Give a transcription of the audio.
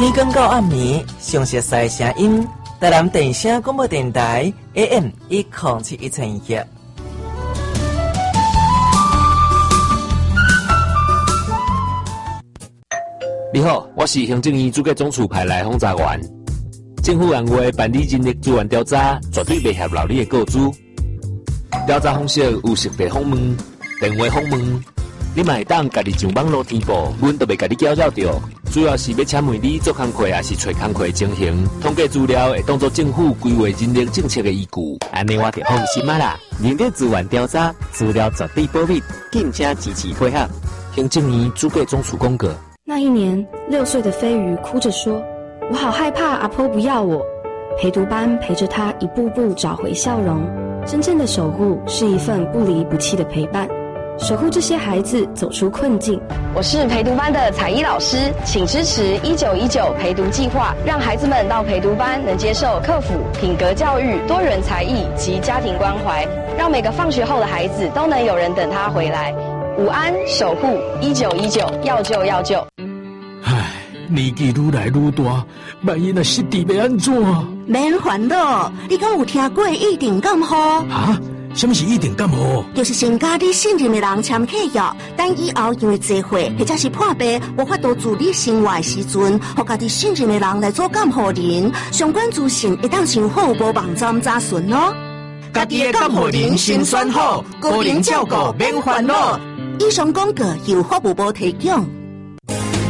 天光到暗暝，详细赛声音，台南电声广播电台 AM107171。 你好，我是行政院主计总处派来轰炸员。政府按话办理人力资源调查，绝对袂泄露你的个资。调查方式有实地访问、电话访问，你嘛会当家己上网络填报，阮都袂家己搅扰着。主要是要请问你做工课还是找工课的情形，统计资料会当作政府规划人力政策的依据。 安尼我就放心啊啦！人力资源调查资料绝对保密，敬请支持配合。 行政院主计总处公告。 那一年，6岁的飞鱼哭着说：“我好害怕阿婆不要我。”陪读班陪着他一步步找回笑容。真正的守护是一份不离不弃的陪伴，守护这些孩子走出困境。 我是陪读班的彩衣老师，请支持1919陪读计划，让孩子们到陪读班能接受课辅、品格教育、多元才艺及家庭关怀，让每个放学后的孩子都能有人等他回来。午安，守护1919，要救要救。 唉，年纪愈来愈大，万一若失智要安怎？ 免烦恼，你敢有听过一定感冒？ 啊？什么是一定感冒？ 就是先甲你信任的人签契约，等以后因为聚会或者是破病无法度自理生活的时阵，互家己信任的人来做监护人，相关资讯会当上好无网站查询哦。 家己的监护人先选好，个人照顾免烦恼。 以上广告由法务部提供。